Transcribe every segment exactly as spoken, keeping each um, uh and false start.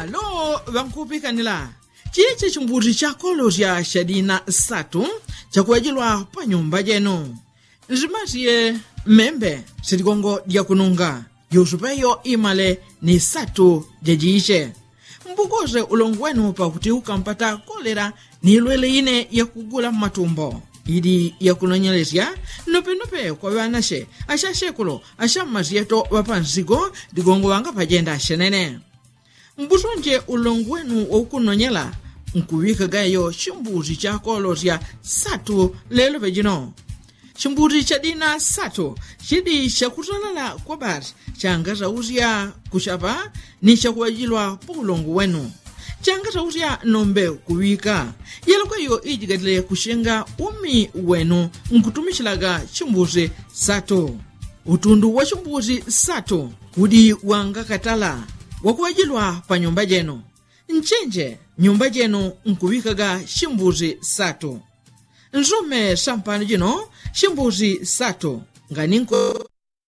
Alo, vankupikanila. Chiche chimbuzi cha kolozya shadina satu chakuwajilwa pa nyumba jenu. Nzimasiye membe sitikongo dia kununga. Yusupeyo imale ni satu jajiishe. Mbukoze ulongu wenu pa kutiuka mpata kolera ni ilwele ine ya kugula matumbo. Idi ya kunonyelesya nope nope kwa wanashe asha shekulo asha mazieto wapanzigo digongo wanga pajenda shenene. Mbusonje ulongu wenu wa ukunonyela nkuwika gayo chimbuzi cha kolosya satu lelo vejino. Chimbuzi cha dina satu chidi chakutalala kwa bari changaza uzia kushapa ni chakuwajilwa po ulongu wenu. Changaza uzia nombe kuwika yelo kwa yo ijigatile kushenga umi wenu nkutumishilaga chimbuzi satu. Utundu wa chimbuzi satu udi wanga katala wakuwajilwa pa nyumba jenu. Nchenje nyumba jenu nkuwikaga chimbuzi satu. Nzume sampani jino chimbuzi satu nganinko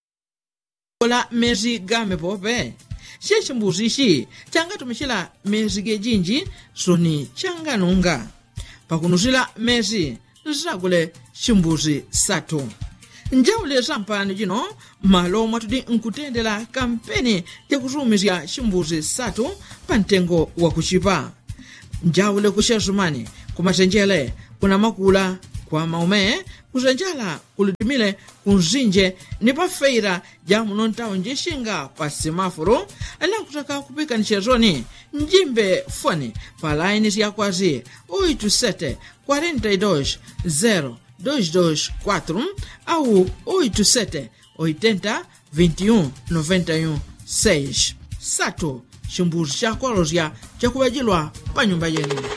kola mezi game pope. She chimbuzi shi changa tumishila mezi gejinji soni changa nunga. Pakunusila mezi nzagule chimbuzi satu. Njaule sampani jino malo matudi nkutendela kampeni ya kuzumizia chimbuzi satu pantengo wa kuchipa. Njaule kushazumani kumasenjele kuna makula kwa maume kuzenjala kulidimile kunzinje ni pa feira ja munonta njishinga pa semaforo ala kutaka kupika nchezoni njimbe fone pa line ya kwazi oito sete quarenta e dois zero dois dois quatro au oito sete oitenta vinte e um noventa e um seis. Sato chimbuzi cha kolosya cha kuwajilwa pa nyumba yenu.